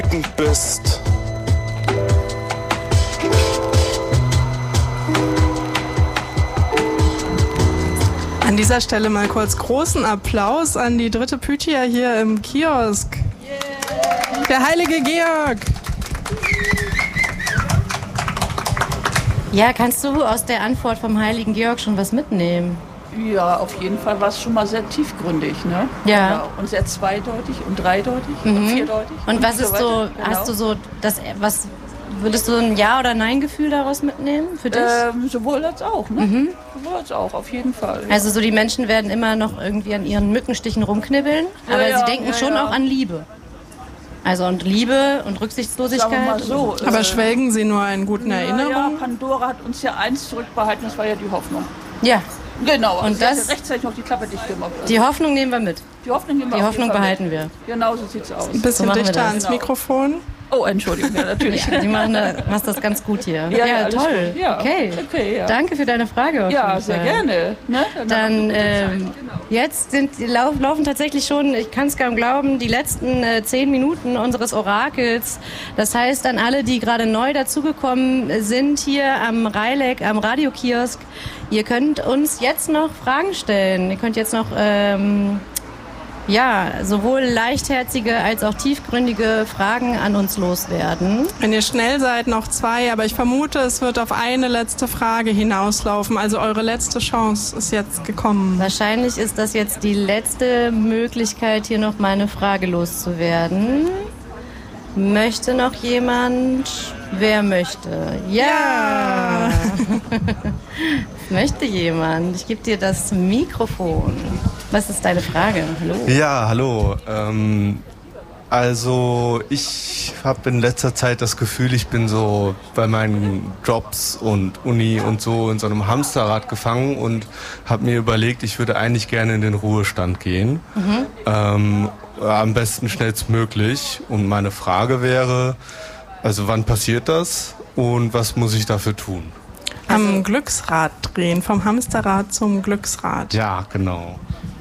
bist. An dieser Stelle mal kurz großen Applaus an die dritte Pythia hier im Kiosk. Yeah. Der heilige Georg. Ja, kannst du aus der Antwort vom heiligen Georg schon was mitnehmen? Ja, auf jeden Fall war es schon mal sehr tiefgründig, ne? Ja. Genau. Und sehr zweideutig und dreideutig und vierdeutig. Und was ist so, genau. hast du so, was würdest du ein Ja- oder Nein-Gefühl daraus mitnehmen für dich? Sowohl als auch, ne? Sowohl als auch, auf jeden Fall. Ja. Also so die Menschen werden immer noch irgendwie an ihren Mückenstichen rumknibbeln, aber sie denken schon auch an Liebe. Also und Liebe und Rücksichtslosigkeit. Sagen wir mal so, Aber schwelgen Sie nur in guten Erinnerungen? Ja, Pandora hat uns ja eins zurückbehalten, das war ja die Hoffnung. Ja. Genau, und sie hat das rechtzeitig noch die Klappe dicht gemacht. Die Hoffnung nehmen wir mit. Die Hoffnung, behalten wir. Genau so sieht's aus. Ein bisschen dichter ans Mikrofon. Oh, Entschuldigung, ja, natürlich. Ja, machst das ganz gut hier. Ja, toll. Ja. Okay, ja. Danke für deine Frage. Ja, sehr gerne. Ne? Dann jetzt laufen tatsächlich schon, ich kann es kaum glauben, die letzten 10 Minuten unseres Orakels. Das heißt, an alle, die gerade neu dazugekommen sind hier am Raileck, am Radiokiosk, ihr könnt uns jetzt noch Fragen stellen. Ihr könnt jetzt noch sowohl leichtherzige als auch tiefgründige Fragen an uns loswerden. Wenn ihr schnell seid, noch 2, aber ich vermute, es wird auf eine letzte Frage hinauslaufen. Also eure letzte Chance ist jetzt gekommen. Wahrscheinlich ist das jetzt die letzte Möglichkeit, hier noch mal eine Frage loszuwerden. Möchte noch jemand? Wer möchte? Ja! Möchte jemand? Ich gebe dir das Mikrofon. Was ist deine Frage? Hallo. Ja, hallo. Also ich habe in letzter Zeit das Gefühl, ich bin so bei meinen Jobs und Uni und so in so einem Hamsterrad gefangen und habe mir überlegt, ich würde eigentlich gerne in den Ruhestand gehen. Am besten schnellstmöglich. Und meine Frage wäre, also wann passiert das und was muss ich dafür tun? Am Glücksrad drehen, vom Hamsterrad zum Glücksrad. Ja, genau.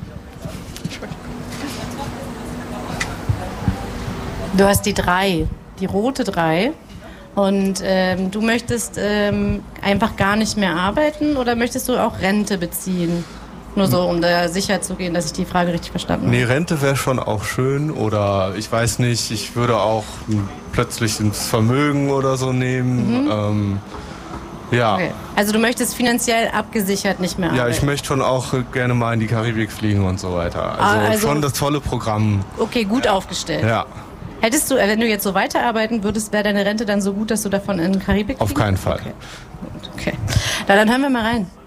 Du hast die 3, die rote 3. Und du möchtest einfach gar nicht mehr arbeiten oder möchtest du auch Rente beziehen? Nur so, um da sicher zu gehen, dass ich die Frage richtig verstanden habe. Nee, Rente wäre schon auch schön oder ich weiß nicht, ich würde auch plötzlich ins Vermögen oder so nehmen. Ja. Okay. Also du möchtest finanziell abgesichert nicht mehr arbeiten? Ja, ich möchte schon auch gerne mal in die Karibik fliegen und so weiter. Also schon das volle Programm. Okay, gut aufgestellt. Ja. Hättest du, wenn du jetzt so weiterarbeiten würdest, wäre deine Rente dann so gut, dass du davon in die Karibik fliegen? Auf keinen Fall. Okay. Na, dann hören wir mal rein.